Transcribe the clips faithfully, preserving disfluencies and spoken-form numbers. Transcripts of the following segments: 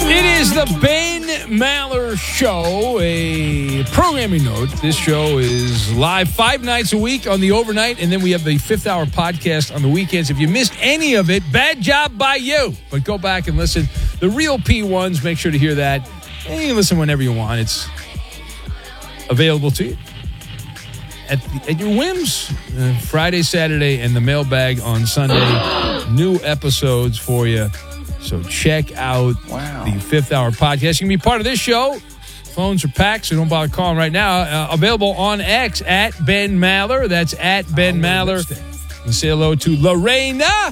It is the Ben Maller Show, a programming note. This show is live five nights a week on the overnight, and then we have the fifth hour podcast on the weekends. If you missed any of it, bad job by you. But go back and listen. The real P ones, make sure to hear that. And you can listen whenever you want. It's available to you at, the, at your whims. Uh, Friday, Saturday, and the mailbag on Sunday. New episodes for you. So check out wow. the fifth hour podcast. You can be part of this show. Phones are packed, so don't bother calling right now. Uh, available on X at Ben Maller. That's at Ben Maller. And say hello to Lorena.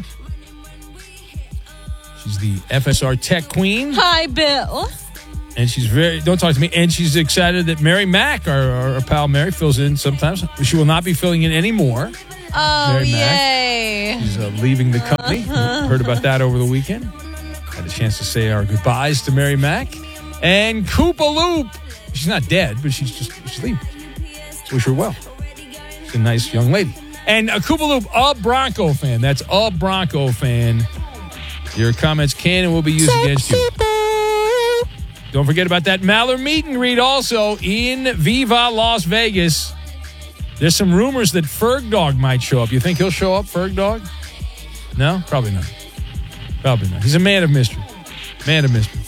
She's the F S R Tech Queen. Hi, Bill. And she's very, don't talk to me, and she's excited that Mary Mack, our, our pal Mary, fills in sometimes. She will not be filling in anymore. Oh, Mary yay. Mack. She's uh, leaving the company. Uh-huh. Heard about that over the weekend. Had a chance to say our goodbyes to Mary Mack. And Koopa Loop. She's not dead, but she's just she's leaving. So wish her well. She's a nice young lady. And a Koopa Loop, a Bronco fan. That's a Bronco fan. Your comments can and will be used against you. Don't forget about that Maller meet and greet also in Viva Las Vegas. There's some rumors that Ferg Dog might show up. You think he'll show up, Ferg Dog? No? Probably not. Probably not. He's a man of mystery. Man of mystery.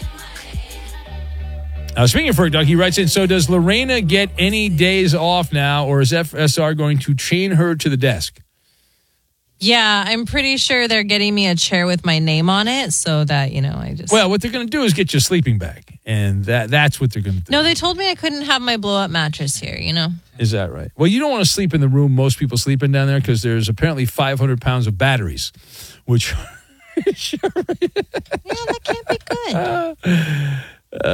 Uh, speaking of Ferg Dog, he writes in, so does Lorena get any days off now, or is F S R going to chain her to the desk? Yeah, I'm pretty sure they're getting me a chair with my name on it so that, you know, I just... Well, what they're going to do is get you a sleeping bag, and that that's what they're going to do. No, they told me I couldn't have my blow-up mattress here, you know? Is that right? Well, you don't want to sleep in the room most people sleep in down there because there's apparently five hundred pounds of batteries, which... Sure. Yeah, that can't be good. Uh,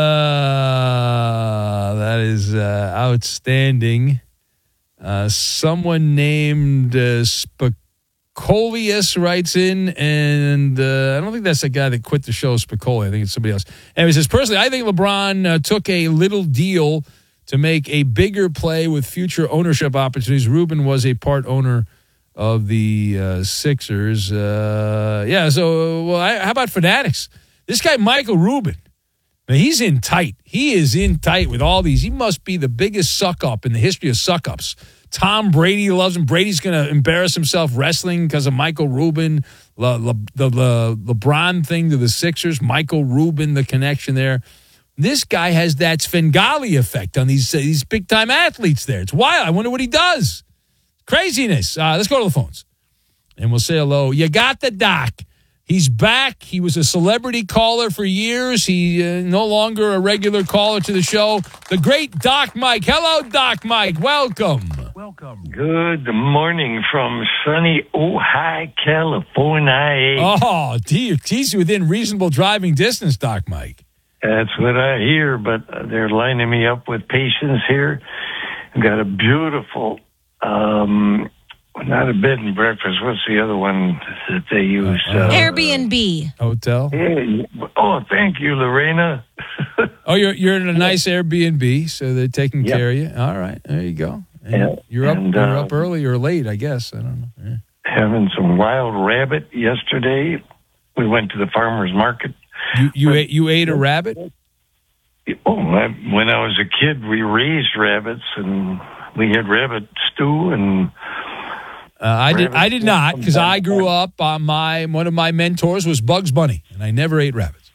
uh, that is uh, outstanding. Uh, someone named uh, Spicolius writes in, and uh, I don't think that's the guy that quit the show, Spicoli. I think it's somebody else. Anyway, he says, personally, I think LeBron uh, took a little deal to make a bigger play with future ownership opportunities. Rubin was a part owner of the uh, Sixers. Uh, yeah, so well, I, how about Fanatics? This guy, Michael Rubin, man, he's in tight. He is in tight with all these. He must be the biggest suck-up in the history of suck-ups. Tom Brady loves him. Brady's going to embarrass himself wrestling because of Michael Rubin. Le, Le, the Le, LeBron thing to the Sixers, Michael Rubin, the connection there. This guy has that Svengali effect on these, uh, these big-time athletes there. It's wild. I wonder what he does. Craziness. Uh, let's go to the phones. And we'll say hello. You got the doc. He's back. He was a celebrity caller for years. He uh, no longer a regular caller to the show. The great Doc Mike. Hello, Doc Mike. Welcome. Welcome. Good morning from sunny Ojai, California. Oh, dear. He's within reasonable driving distance, Doc Mike. That's what I hear, but they're lining me up with patients here. I've got a beautiful... Um, not a bed and breakfast. What's the other one that they use? Uh, uh, Airbnb. Hotel. Hey, oh, thank you, Lorena. Oh, you're you're in a nice Airbnb, so they're taking yep. care of you. All right, there you go. And yeah. You're up. And, you're uh, up early or late, I guess. I don't know. Yeah. Having some wild rabbit yesterday. We went to the farmer's market. You you but, ate you ate a rabbit? Oh, I, when I was a kid, we raised rabbits and. We had rabbit stew and. Uh, I did. I did not because I grew up on my one of my mentors was Bugs Bunny, and I never ate rabbits.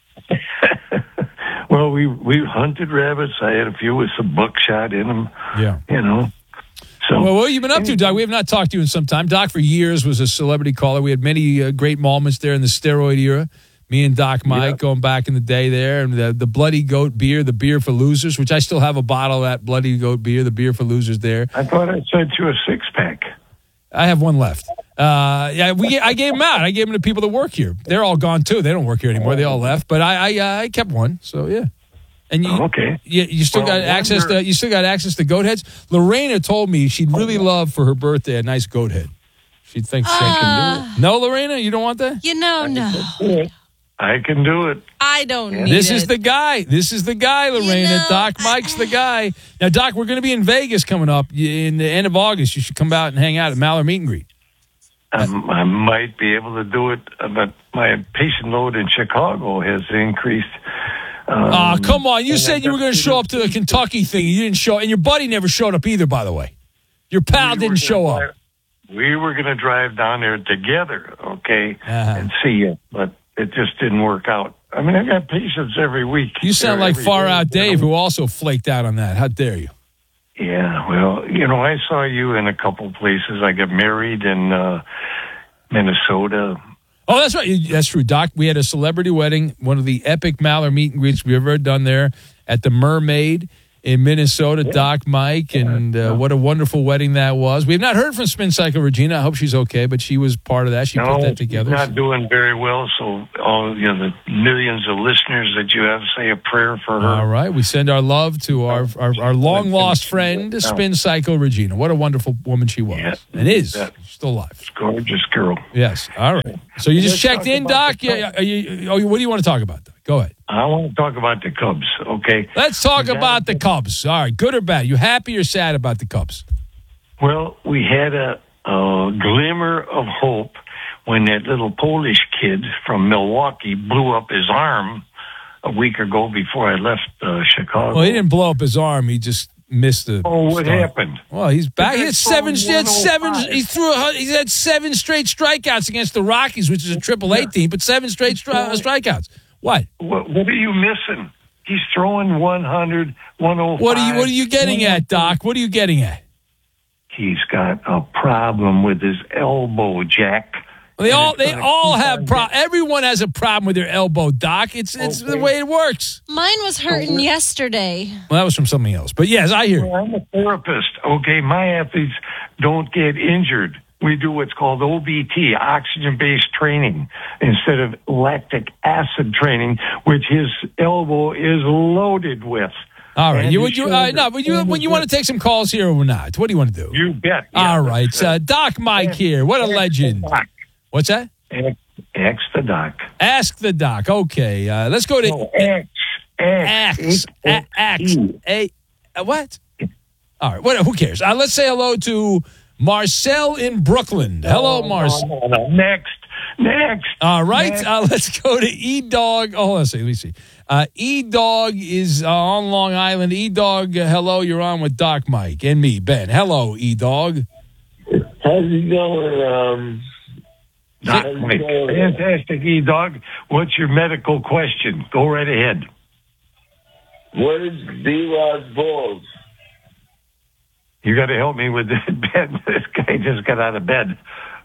Well, we we hunted rabbits. I had a few with some buckshot in them. Yeah, you know. So, well, what have you been up to, Doc? We have not talked to you in some time. Doc, for years, was a celebrity caller. We had many uh, great moments there in the steroid era. Me and Doc Mike yeah. going back in the day there, and the, the Bloody Goat beer, the beer for losers, which I still have a bottle of that Bloody Goat beer, the beer for losers there. I thought I sent you a six pack. I have one left. Uh, yeah, we I gave them out. I gave them to people that work here. They're all gone too. They don't work here anymore. They all left. But I I, uh, I kept one. So yeah. And you, oh, okay. You, you still well, got access wonder... to you still got access to goat heads. Lorena told me she'd really love for her birthday a nice goat head. She'd think uh, she can do it. No, Lorena, you don't want that? You know, no. I can do it. I don't yeah. need this it. This is the guy. This is the guy, Lorena. You know, Doc Mike's the guy. Now, Doc, we're going to be in Vegas coming up in the end of August. You should come out and hang out at Maller Meet and Greet. Um, I might be able to do it, uh, but my patient load in Chicago has increased. Um, Oh, come on. You and said I you were got going to show up to the Kentucky thing. You didn't show, and your buddy never showed up either, by the way. Your pal we were didn't show gonna up. drive- We were going to drive down there together, okay, Uh-huh. and see you, but it just didn't work out. I mean, I got patients every week. You sound They're like every Far day, Out you know. Dave, who also flaked out on that. How dare you? Yeah, well, you know, I saw you in a couple places. I got married in uh, Minnesota. Oh, that's right. That's true, Doc. We had a celebrity wedding, one of the epic Maller meet and greets we've ever done there at the Mermaid in Minnesota, yeah. Doc, Mike, and uh, what a wonderful wedding that was. We have not heard from Spin Cycle Regina. I hope she's okay, but she was part of that. She no, put that together. She's not doing very well, so all you know, the millions of listeners that you have, say a prayer for her. All right. We send our love to our, our, our long-lost friend, Spin Cycle Regina. What a wonderful woman she was. Yeah, and is. She's still alive. Gorgeous girl. Yes. All right. So you just checked in, Doc? Yeah. Are you, oh, what do you want to talk about, Doc? Go ahead. I want to talk about the Cubs, okay? Let's talk about the Cubs. All right, good or bad? You happy or sad about the Cubs? Well, we had a, a glimmer of hope when that little Polish kid from Milwaukee blew up his arm a week ago before I left uh, Chicago. Well, he didn't blow up his arm. He just missed the Oh, what start. happened? Well, he's back. He had seven. He had seven. oh He threw. A, he had seven straight strikeouts against the Rockies, which is a Triple A team, but seven straight stri- uh, strikeouts. What? what? What are you missing? He's throwing one hundred, one oh five. What are you? What are you getting at, Doc? What are you getting at? He's got a problem with his elbow, Jack. Well, they all they all have pro- everyone has a problem with their elbow, Doc. It's it's okay. The way it works. Mine was hurting yesterday. Well, that was from something else. But yes, I hear you. Well, I'm a therapist. Okay, my athletes don't get injured. We do what's called O B T, oxygen-based training, instead of lactic acid training, which his elbow is loaded with. All right, you, you uh, no, but you when you want to take some calls here or not? What do you want to do? You bet. Yeah, all right, uh, Doc Mike here. What a legend. What's that? Ask, ask the doc. Ask the doc. Okay, uh, let's go to no, X. X. X. X. A. Uh, what? All right. What? Who cares? Uh, let's say hello to Marcel in Brooklyn. Hello, oh, Marcel. No, no, no. Next. Next. All right. Next. Uh, let's go to E Dog. Oh, hold on a second. Let me see. Uh, E Dog is uh, on Long Island. E Dog, uh, hello. You're on with Doc Mike and me, Ben. Hello, E Dog. How's it going? Um, Doc Mike. Fantastic, E Dog. What's your medical question? Go right ahead. What is B-Rod's balls? You got to help me with that bed. This guy just got out of bed.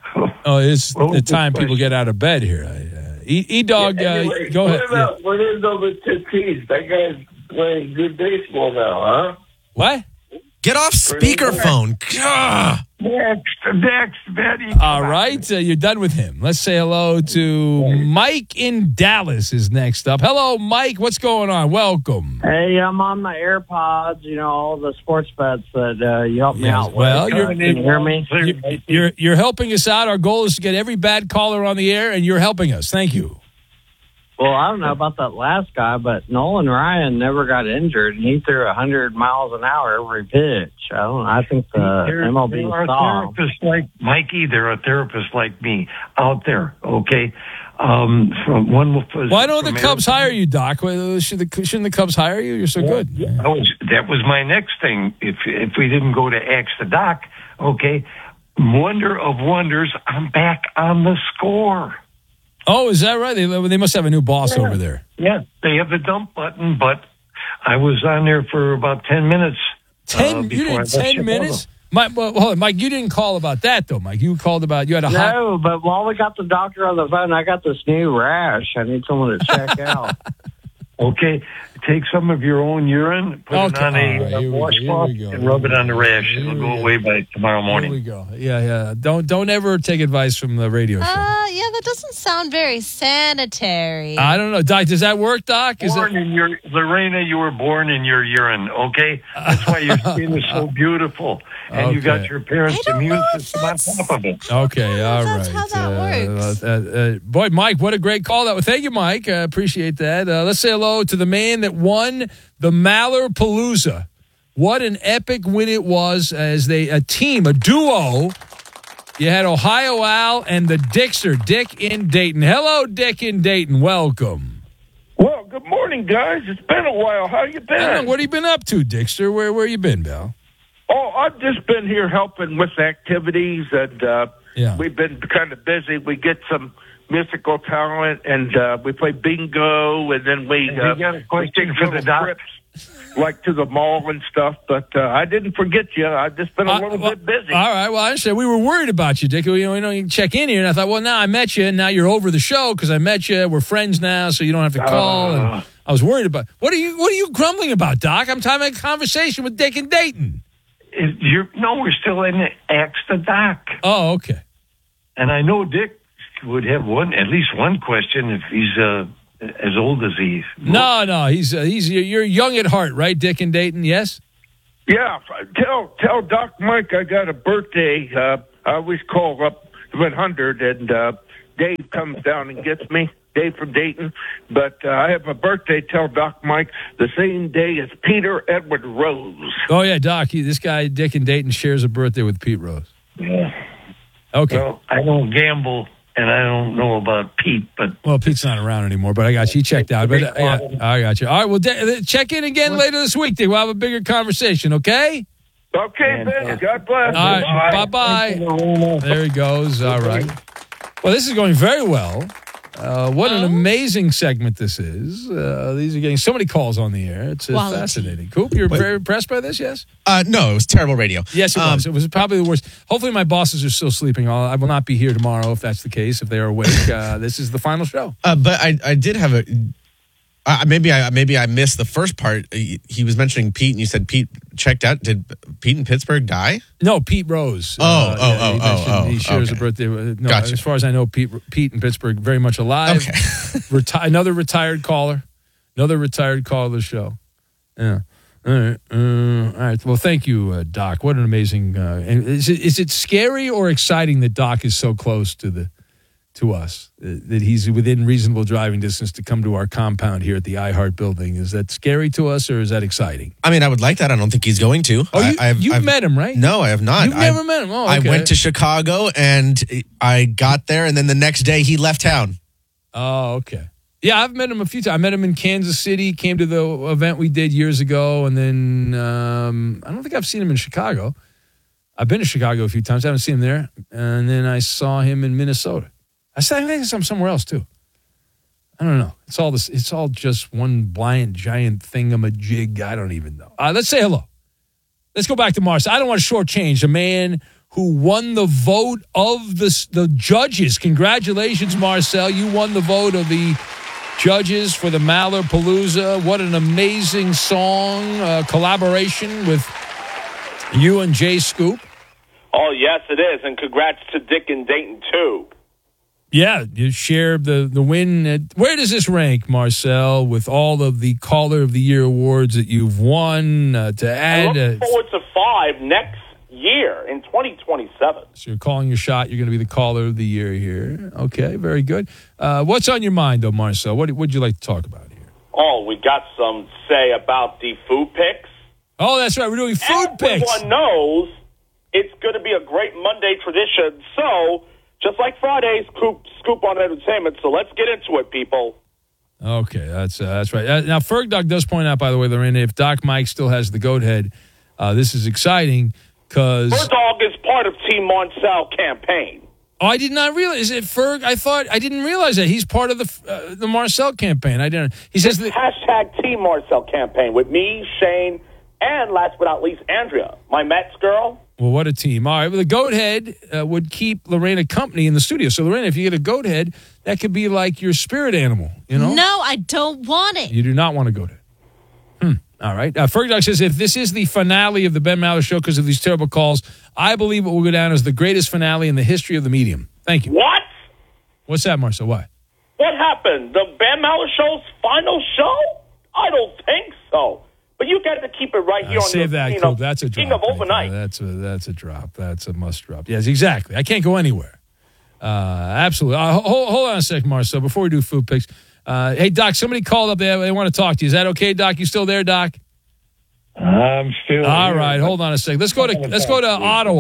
Oh, it's the time people get out of bed here. Uh, E, e Dog, yeah, anyway, uh, go what ahead. About, yeah. What is over Tatis? That guy's playing good baseball now, huh? What? Get off speakerphone. Gah! Next, next, Betty. All right, uh, you're done with him. Let's say hello to Mike in Dallas is next up. Hello, Mike. What's going on? Welcome. Hey, I'm on my AirPods, you know, all the sports bets that uh, you helped me Yes, out with. well, you're- Can you hear me? You're, you're you're helping us out. Our goal is to get every bad caller on the air, and you're helping us. Thank you. Well, I don't know about that last guy, but Nolan Ryan never got injured, and he threw one hundred miles an hour every pitch. I don't. I think the There- M L B there are saw him. therapists like Mikey. There are therapists like me out there. Okay, um, from one. Was Why don't the from Cubs Arizona. hire you, Doc? Well, Should the, shouldn't the Cubs hire you? You're so good. That was that was my next thing. If if we didn't go to Ask the Doc, okay. Wonder of wonders, I'm back on the score. Oh, is that right? They, they must have a new boss Yeah. over there. Yeah, they have the dump button, but I was on there for about ten minutes. Ten? uh, you before I did left ten Chicago. minutes? Mike, well, hold on, Mike, you didn't call about that, though, Mike. You called about, you had a hot... No, but while we got the doctor on the phone, I got this new rash. I need someone to check out. Okay, take some of your own urine, put it Okay, on all a, right, a here we go, washcloth, here we go, and rub here it on we the go, rash. here It'll we go go. away by tomorrow Here morning. we go. Yeah, yeah. Don't don't ever take advice from the radio show. Uh, yeah, that doesn't sound very sanitary. I don't know. Doc, does that work, Doc? Is Born that... in your Lorena, you were born in your urine. Okay, that's why your skin is so beautiful, and you got Okay. your parents' I don't immune know if system on that's- top of it. Okay, all right. That's how that Uh, works. uh, uh, boy, Mike, what a great call that was. Thank you, Mike. I appreciate that. Uh, let's say hello to the man that won the Maller Palooza. What an epic win it was as they a team, a duo, You had Ohio Al and the Dickster, Dick in Dayton. Hello, Dick in Dayton. Welcome. Well, good morning, guys. It's been a while. How you been? Hey, what have you been up to, Dickster? Where where you been, Val? Oh, I've just been here helping with activities, and uh, Yeah. we've been kind of busy. We get some musical talent, and uh, we play bingo, and then we You uh, got a we question take for the little doc? trips, like to the mall and stuff. But uh, I didn't forget you. I've just been a Uh, little well, bit busy. All right. Well, I understand. We were worried about you, Dick. You know, you know, you can check in here, and I thought, well, now I met you, and now you're over the show because I met you. We're friends now, so you don't have to call. Uh. and I was worried about. What are you? What are you grumbling about, Doc? I'm having a conversation with Dick in Dayton. Is- You're, no, we're still in Ask the Doc. Oh, okay. And I know Dick would have one, at least one question if he's uh, as old as he. No, no, he's uh, he's you're young at heart, right, Dick in Dayton? Yes. Yeah, tell tell Doc Mike I got a birthday. Uh, I always call up one hundred, and uh, Dave comes down and gets me. Dave from Dayton. But uh, I have a birthday, tell Doc Mike, the same day as Peter Edward Rose. Oh yeah, Doc. He, this guy Dick in Dayton shares a birthday with Pete Rose. Yeah. Okay. Well, I don't gamble, and I don't know about Pete, but Well, Pete's not around anymore, but I got you. He checked out. But uh, yeah, I got you. All right. Well, de- check in again later this week. Dick. We'll have a bigger conversation. Okay. Okay, Ben. God bless. All right. Bye bye. There he goes. All right. Well, this is going very well. Uh, what an amazing segment this is. Uh, these are getting so many calls on the air. It's uh, Quality. fascinating. Coop, you're very impressed by this, yes? Uh, no, it was terrible radio. Yes, it Um, was. It was probably the worst. Hopefully my bosses are still sleeping. I'll, I will not be here tomorrow if that's the case, if they are awake. Uh, this is the final show. Uh, but I, I did have a. Uh, maybe I maybe I missed the first part. He, he was mentioning Pete, and you said Pete checked out. Did Pete in Pittsburgh die? No, Pete Rose. Oh, Uh, oh, yeah, he oh, mentioned oh, He oh, shares okay. a birthday. with- No, Gotcha. as far as I know, Pete Pete in Pittsburgh very much alive. Okay. Reti- another retired caller. Another retired caller of the show. Yeah. All right. Uh, all right. Well, thank you, uh, Doc. What an amazing. Uh, and is it is it scary or exciting that Doc is so close to the to us uh, that he's within reasonable driving distance to come to our compound here at the iHeart building? Is that scary to us or is that exciting? I mean, I would like that. I don't think he's going to. Oh, you, I, I've, you've I've, met him, right? No, I have not. You've I, never met him. Oh, I okay. went to Chicago and I got there, and then the next day he left town. Oh, okay. Yeah, I've met him a few times. I met him in Kansas City, came to the event we did years ago, and then um, I don't think I've seen him in Chicago. I've been to Chicago a few times. I haven't seen him there. And then I saw him in Minnesota. I saw- I think I saw him somewhere else, too. I don't know. It's all this. It's all just one blind, giant thingamajig. I don't even know. Uh, let's say hello. Let's go back to Marcel. I don't want to shortchange the man who won the vote of the, the judges. Congratulations, Marcel. You won the vote of the judges for the Mallarpalooza. What an amazing song, uh, collaboration with you and Jay Scoop. Oh, yes, it is. And congrats to Dick and Dayton, too. Yeah, you share the, the win. At, where does this rank, Marcel, with all of the Caller of the Year awards that you've won uh, to I add? look Uh, forward to five next year in twenty twenty-seven. so you're calling your shot. You're going to be the Caller of the Year here. Okay, very good. Uh, what's on your mind, though, Marcel? What would you like to talk about here? Oh, we got some say about the food picks. Oh, that's right. We're doing food picks. Everyone knows it's going to be a great Monday tradition. So, just like Fridays, scoop, scoop on entertainment. So let's get into it, people. Okay, that's uh, that's right. Uh, now, Ferg Doc does point out, by the way, Lorena, if Doc Mike still has the goat head, uh, this is exciting because. Bird Dog is part of Team Marcel campaign. Oh, I did not realize. Is it Ferg? I thought I didn't realize that he's part of the uh, the Marcel campaign. I didn't. He says that. Hashtag Team Marcel campaign with me, Shane, and last but not least, Andrea, my Mets girl. Well, what a team! All right, well, the goat head uh, would keep Lorena company in the studio. So, Lorena, if you get a goat head, that could be like your spirit animal. You know? No, I don't want it. You do not want a goat head. Hmm. All right. Uh, Ferg Doc says if this is the finale of the Ben Maller Show because of these terrible calls, I believe it will go down as the greatest finale in the history of the medium. Thank you. What? What's that, Marcel? Why? What happened? The Ben Maller Show's final show? I don't think so. But you got to keep it right here Uh, on save the that, King Coop. of, That's a drop. King of right Overnight. there. That's a that's a drop. That's a must drop. Yes, exactly. I can't go anywhere. Uh, absolutely. Uh, hold, hold on a second, Marcel. Before we do food picks, uh, hey Doc, somebody called up there. They want to talk to you. Is that okay, Doc? You still there, Doc? I'm still All here. right. Hold on a second. Let's go to let's go to Ottawa.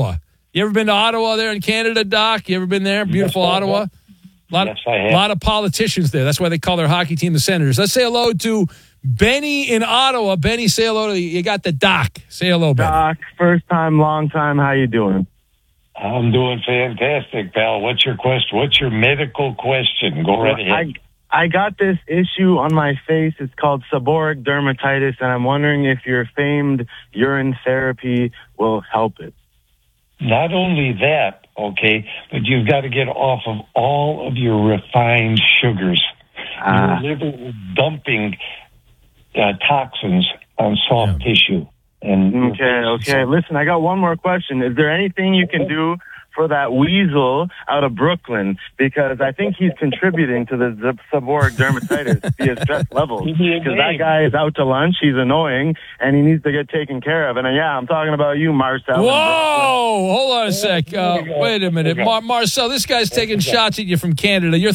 You ever been to Ottawa there in Canada, Doc? You ever been there? Beautiful Yes, I Ottawa. have. Lot, Yes, I have. lot of politicians there. That's why they call their hockey team the Senators. Let's say hello to Benny in Ottawa. Benny, say hello to you. You got the Doc. Say hello, Benny. Doc, first time, long time. How you doing? I'm doing fantastic, pal. What's your question? What's your medical question? Go right ahead. I I got this issue on my face. It's called seborrheic dermatitis, and I'm wondering if your famed urine therapy will help it. Not only that, okay, but you've got to get off of all of your refined sugars. Ah. Your liver is dumping uh, toxins on soft tissue. And Okay, okay. Listen, I got one more question. Is there anything you can do for that weasel out of Brooklyn? Because I think he's contributing to the z- seborrheic dermatitis via stress levels. Because that guy is out to lunch. He's annoying, and he needs to get taken care of. And uh, yeah, I'm talking about you, Marcel. Whoa! Hold on a sec. Uh, wait a minute. Mar- Marcel, this guy's taking shots at you from Canada. You're